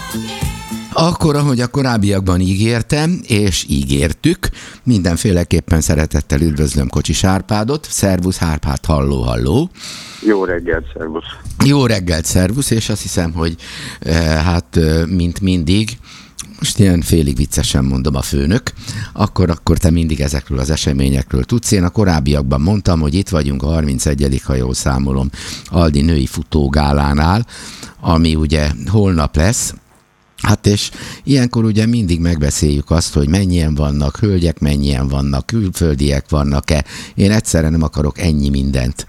Akkor, ahogy a korábbiakban ígértem, és ígértük, mindenféleképpen szeretettel üdvözlöm Kocsis Árpádot. Szervusz Árpád, halló. Jó reggelt, szervusz. Jó reggelt, szervusz, és azt hiszem, hogy mint mindig, most ilyen félig viccesen mondom a főnök, akkor te mindig ezekről az eseményekről tudsz. Én a korábbiakban mondtam, hogy itt vagyunk a 31. ha jól számolom, Aldi női futógálánál, ami ugye holnap lesz. Hát és ilyenkor ugye mindig megbeszéljük azt, hogy mennyien vannak hölgyek, mennyien vannak külföldiek, vannak-e. Én egyszerre nem akarok ennyi mindent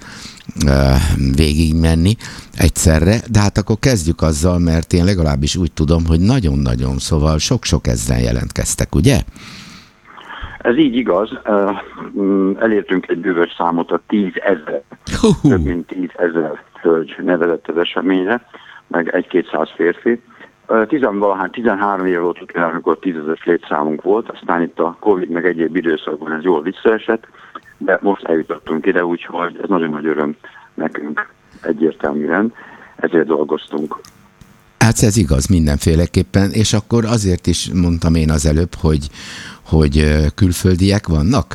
végigmenni egyszerre, de hát akkor kezdjük azzal, mert én legalábbis úgy tudom, hogy nagyon-nagyon, szóval sok-sok ezren jelentkeztek, ugye? Ez így igaz. Elértünk egy bővös számot, a 10 000, több mint 10 000 hölgy nevezett az eseményre, meg 1-200 férfi. 13 éve volt utána, amikor 10 000 létszámunk volt, aztán itt a Covid meg egyéb időszakban ez jól visszaesett, de most eljutottunk ide, úgyhogy ez nagyon nagy öröm nekünk egyértelműen, ezért dolgoztunk. Hát ez igaz mindenféleképpen, és akkor azért is mondtam én az előbb, hogy külföldiek vannak?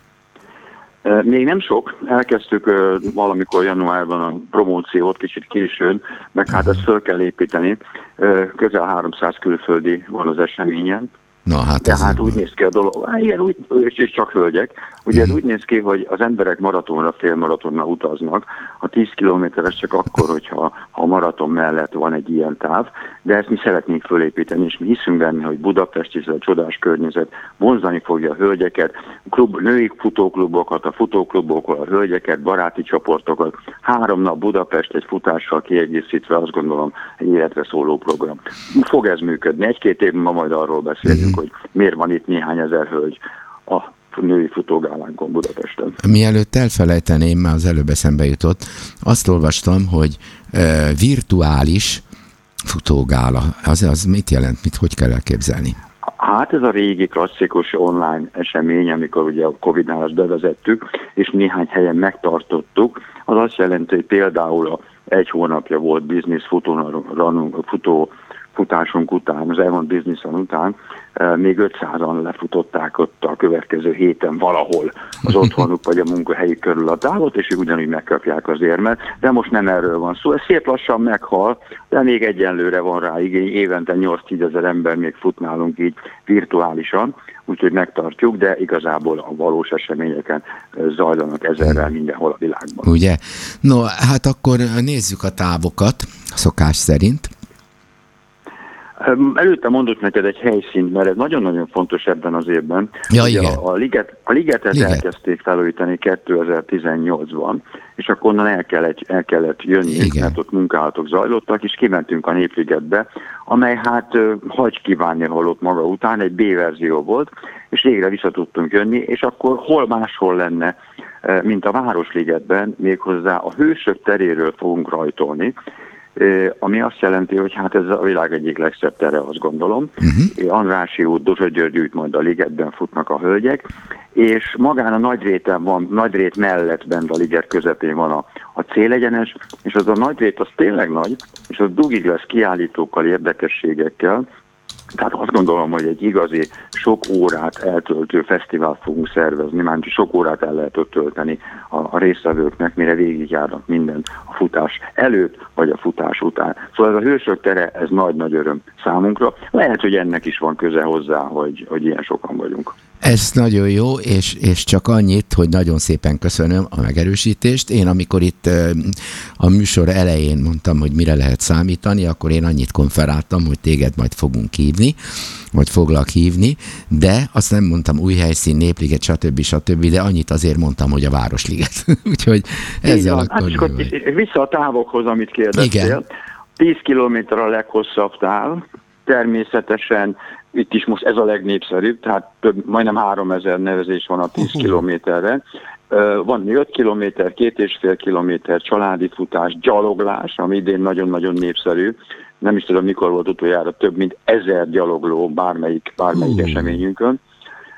Még nem sok. Elkezdtük valamikor januárban a promóciót, kicsit későn, meg hát ezt föl kell építeni. Közel 300 külföldi van az eseményen. Na, hát de hát úgy néz ki a dolog, igen, és csak hölgyek. Ugye ez úgy néz ki, hogy az emberek maratonra, félmaratonnal utaznak. A 10 kilométeres csak akkor, hogyha a maraton mellett van egy ilyen táv, de ezt mi szeretnénk fölépíteni, és mi hiszünk benne, hogy Budapest is, ez a csodás környezet vonzani fogja a hölgyeket, női futóklubokat, a futóklubokról a hölgyeket, baráti csoportokat. 3 nap Budapest egy futással kiegészítve, azt gondolom, egy életre szóló program. Fog ez működni. 1-2 év ma majd arról beszélünk, hogy miért van itt néhány ezer hölgy a női futógálánkon Budapesten. Mielőtt elfelejteném, már az előbb eszembe jutott, azt olvastam, hogy virtuális futógála. Az mit jelent? Hogy kell elképzelni? Hát ez a régi klasszikus online esemény, amikor ugye a Covid-nál azt bevezettük, és néhány helyen megtartottuk. Az azt jelenti, hogy például egy hónapja volt business futásunk után, az Event Businesson után, még 500-an lefutották ott a következő héten valahol az otthonuk vagy a munkahelyük körül a távot, és ők ugyanúgy megkapják az érmet, de most nem erről van szó. Ez szép lassan meghal, de még egyenlőre van rá igény, évente 8-10 000 ember még fut nálunk így virtuálisan, úgyhogy megtartjuk, de igazából a valós eseményeken zajlanak ezerrel mindenhol a világban. Ugye? No, hát akkor nézzük a távokat, szokás szerint. Előtte mondok neked egy helyszínt, mert ez nagyon-nagyon fontos ebben az évben. Ja, igen. A ligetet elkezdték felújítani 2018-ban, és akkor onnan el kellett jönni, igen, mert ott munkálatok zajlottak, és kimentünk a Népligetbe, amely hát hagy kívánni halott maga után, egy B-verzió volt, és végre vissza tudtunk jönni, és akkor hol máshol lenne, mint a Városligetben, méghozzá a Hősök teréről fogunk rajtolni, ami azt jelenti, hogy hát ez a világ egyik legszebb tere, azt gondolom. Andrássy út, Dózsa György út, majd a ligetben futnak a hölgyek, és magán a Nagyréten van, Nagyrét mellett bent a liget közepén van a célegyenes, és az a Nagyrét az tényleg nagy, és az dugig lesz kiállítókkal, érdekességekkel. Tehát azt gondolom, hogy egy igazi sok órát eltöltő fesztivált fogunk szervezni, már sok órát el lehet ott tölteni a résztvevőknek, mire végigjárnak mindent a futás előtt, vagy a futás után. Szóval ez a Hősök tere, ez nagy-nagy öröm számunkra. Lehet, hogy ennek is van köze hozzá, hogy ilyen sokan vagyunk. Ez nagyon jó, és csak annyit, hogy nagyon szépen köszönöm a megerősítést. Én amikor itt a műsor elején mondtam, hogy mire lehet számítani, akkor én annyit konferáltam, hogy téged majd fogunk hívni, vagy foglak hívni, de azt nem mondtam új helyszín, Népliget, stb., de annyit azért mondtam, hogy a Városliget. Úgyhogy ezzel akkor... Hát vissza a távokhoz, amit kérdeztél. Igen. 10 kilométer a leghosszabb táv, természetesen itt is most ez a legnépszerűbb, tehát majdnem 3000 nevezés van a 10 kilométerre. Van 5 kilométer, 2,5 kilométer családi futás, gyaloglás, ami idén nagyon-nagyon népszerű. Nem is tudom, mikor volt utoljára több mint 1000 gyalogló bármelyik eseményünkön.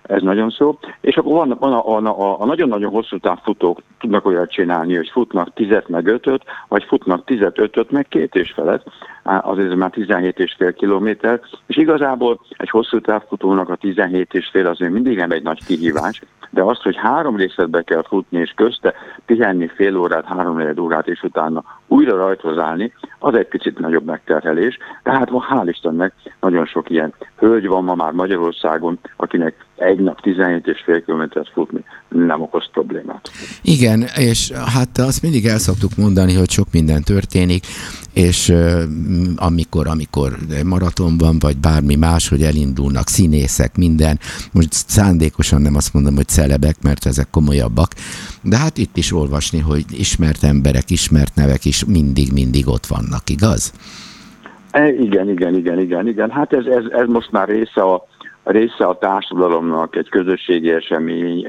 Ez nagyon szó. És akkor van a nagyon-nagyon hosszú távfutók tudnak olyat csinálni, hogy futnak 10-et meg 5-öt, vagy futnak 10-et 5-öt meg 2,5-et, azért már 17,5 kilométer, és igazából egy hosszú távfutónak a 17,5 azért mindig nem egy nagy kihívás, de azt, hogy 3 részletbe kell futni, és közte pihenni fél órát, 3-4 órát, és utána újra rajthoz állni, az egy picit nagyobb megterhelés. Tehát hál' Istennek nagyon sok ilyen hölgy van ma már Magyarországon, akinek egy nap 17,5 kilométert futni nem okoz problémát. Igen, és hát azt mindig el szoktuk mondani, hogy sok minden történik, és amikor maratonban, vagy bármi más, hogy elindulnak színészek, minden, most szándékosan nem azt mondom, hogy celebek, mert ezek komolyabbak, de hát itt is olvasni, hogy ismert emberek, ismert nevek is mindig ott vannak, igaz? Igen. Hát ez most már része a társadalomnak, egy közösségi esemény,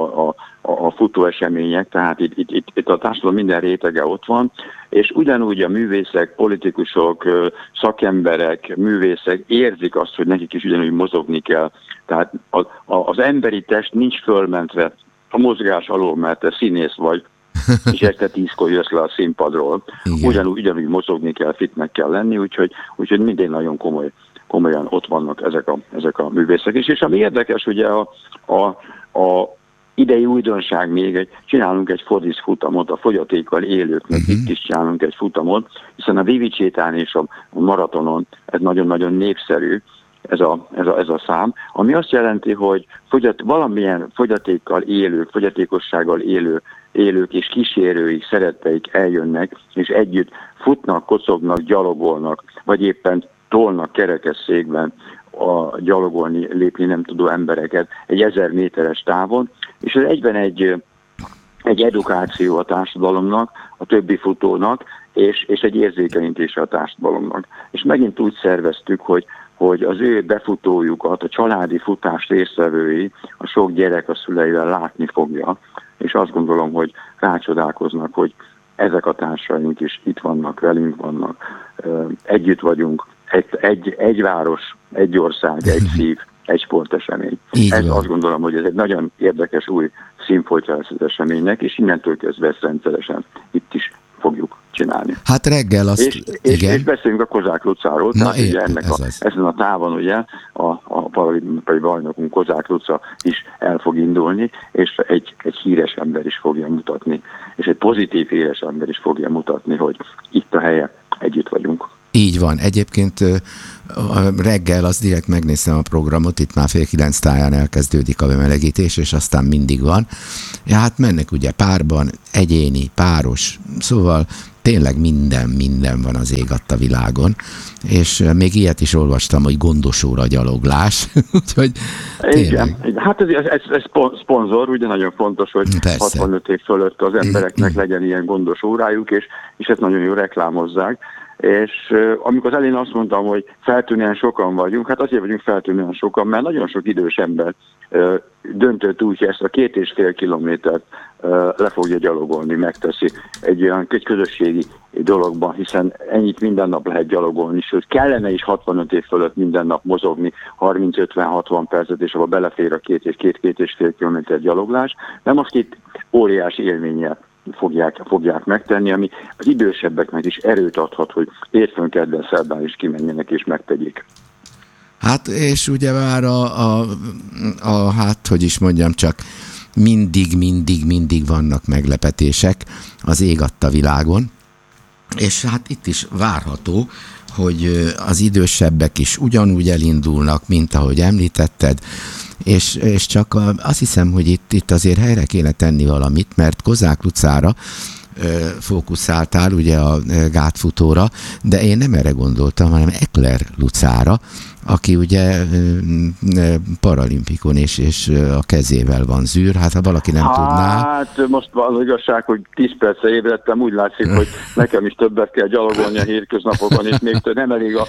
a futóesemények, tehát itt a társadalom minden rétege ott van, és ugyanúgy a művészek, politikusok, szakemberek, művészek érzik azt, hogy nekik is ugyanúgy mozogni kell. Tehát az emberi test nincs fölmentve a mozgás alól, mert te színész vagy, és este 10-kor jössz le a színpadról. Ugyanúgy mozogni kell, fitnek kell lenni, úgyhogy mindig nagyon komolyan ott vannak ezek a művészek is. És ami érdekes, ugye a idei újdonság még, csinálunk egy fordísz futamot a fogyatékkal élőknek, itt is csinálunk egy futamot, hiszen a Vivicsétán és a maratonon ez nagyon-nagyon népszerű, ez a szám, ami azt jelenti, hogy valamilyen fogyatékkal élők, fogyatékossággal élők és kísérőik, szeretteik eljönnek, és együtt futnak, kocognak, gyalogolnak, vagy éppen tolnak kerekesszékben a gyalogolni, lépni nem tudó embereket egy 1000 méteres távon, és ez egyben egy edukáció a társadalomnak, a többi futónak, és egy érzékenyítése a társadalomnak. És megint úgy szerveztük, hogy az ő befutójukat, a családi futás résztvevői, a sok gyerek a szüleivel látni fogja, és azt gondolom, hogy rácsodálkoznak, hogy ezek a társaink is itt vannak, velünk vannak, együtt vagyunk, egy város, egy ország, egy szív, egy sportesemény. Azt gondolom, hogy ez egy nagyon érdekes új színfoltja lesz az eseménynek, és innentől kezdve ezt rendszeresen itt is fogjuk csinálni. Hát reggel azt... És beszélünk a Kozák Lucáról, tehát ugye ezen a távon ugye a paralimpiai bajnokunk Kozák Luca is el fog indulni, és egy híres ember is fogja mutatni, és egy pozitív híres ember is fogja mutatni, hogy itt a helye, együtt vagyunk. Így van. Egyébként reggel azt direkt megnéztem a programot, itt már 8:30 táján elkezdődik a bemelegítés, és aztán mindig van. Ja, hát mennek ugye párban, egyéni, páros, szóval tényleg minden van az ég adta világon, és még ilyet is olvastam, hogy gondosóra gyaloglás. Úgyhogy igen, hát ez szponzor, ugye nagyon fontos, hogy persze. 65 év fölött az embereknek legyen ilyen gondos órájuk, és ezt nagyon jól reklámozzák. És amikor az elején azt mondtam, hogy feltűnően sokan vagyunk, hát azért vagyunk feltűnően sokan, mert nagyon sok idős ember döntött úgy, hogy ezt a 2,5 kilométert le fogja gyalogolni, megteszi egy olyan közösségi dologban, hiszen ennyit minden nap lehet gyalogolni, sőt kellene is 65 év fölött minden nap mozogni 30-50-60 percet, és abba belefér a 2,5 kilométer gyaloglás, de most itt óriási élménnyel fogják megtenni, ami az idősebbeknek is erőt adhat, hogy hétfőn, kedden, szerdán is kimenjenek és megtegyék. Hát és ugye már hát hogy is mondjam, csak mindig vannak meglepetések az ég adta világon, és hát itt is várható, hogy az idősebbek is ugyanúgy elindulnak, mint ahogy említetted, és csak azt hiszem, hogy itt azért helyre kéne tenni valamit, mert Kozák Lucára fókuszáltál ugye a gátfutóra, de én nem erre gondoltam, hanem Ekler Lucára, aki ugye paralimpikon és a kezével van zűr, hát ha valaki nem tudná... Hát most az igazság, hogy 10 perce ébredtem, úgy látszik, hogy nekem is többet kell gyalogolni a hétköznapokon, és még nem elég a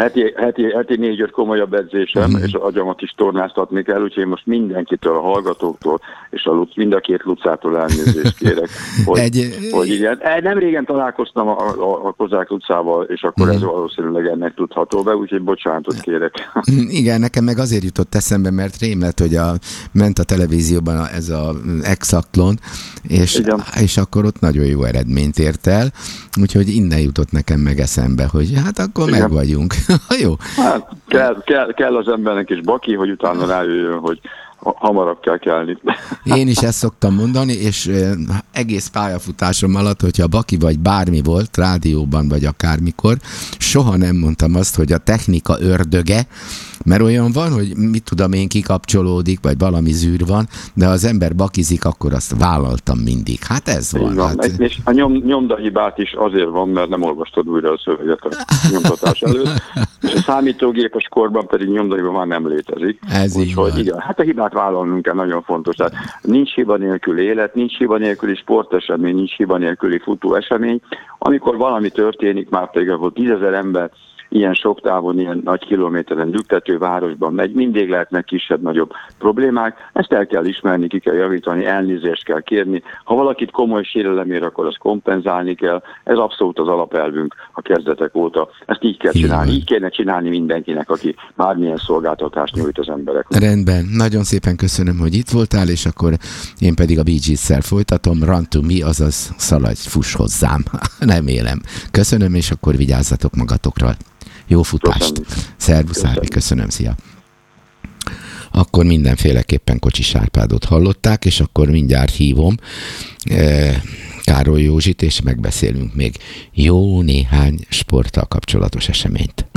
heti 4-5 komolyabb edzésem, és az agyamat is tornáztatni kell, úgyhogy most mindenkitől, a hallgatóktól, és mind a két Lucától elnézést kérek, hogy igen. Nem régen találkoztam a Kozák Lucával, és akkor ez valószínűleg ennek tudható be, úgyhogy bocsánatot kérek. Igen, nekem meg azért jutott eszembe, mert rém lett, hogy ment a televízióban ez a Exatlon, és akkor ott nagyon jó eredményt ért el, úgyhogy innen jutott nekem meg eszembe, hogy hát akkor meg vagyunk. Jó. Hát kell az embernek is baki, hogy utána rájöjjön, hogy hamarabb kell kelni. Én is ezt szoktam mondani, és egész pályafutásom alatt, hogyha baki vagy bármi volt, rádióban vagy akármikor, soha nem mondtam azt, hogy a technika ördöge, mert olyan van, hogy mit tudom én, kikapcsolódik, vagy valami zűr van, de ha az ember bakizik, akkor azt vállaltam mindig. Hát ez van. Hát. És a nyomdahibát is azért van, mert nem olvastad újra a szöveget a nyomtatás előtt, és a számítógépes korban pedig nyomdahiba már nem létezik. Ez így van. Igen, hát a hibát vállalnunk kell, nagyon fontos. Tehát nincs hiba nélküli élet, nincs hiba nélküli sportesemény, nincs hiba nélküli futóesemény. Amikor valami történik, már pedig ahol 10 000 ember ilyen sok távon, ilyen nagy kilométeren lüktető városban megy, mindig lehetnek kisebb-nagyobb problémák, ezt el kell ismerni, ki kell javítani, elnézést kell kérni. Ha valakit komoly sérelem ér, akkor azt kompenzálni kell. Ez abszolút az alapelvünk a kezdetek óta. Ezt így kell csinálni. Így kéne csinálni mindenkinek, aki bármilyen szolgáltatást nyújt az embereknek. Rendben. Nagyon szépen köszönöm, hogy itt voltál, és akkor én pedig a Bee Gees-szel folytatom. Run to me, azaz szaladj, fuss hozzám. Remélem. Köszönöm, és akkor vigyázzatok magatokra. Jó futást! Szervusz, Árvi, köszönöm, szia! Akkor mindenféleképpen Kocsis Árpádot hallották, és akkor mindjárt hívom Károly Józsit, és megbeszélünk még jó néhány sporttal kapcsolatos eseményt.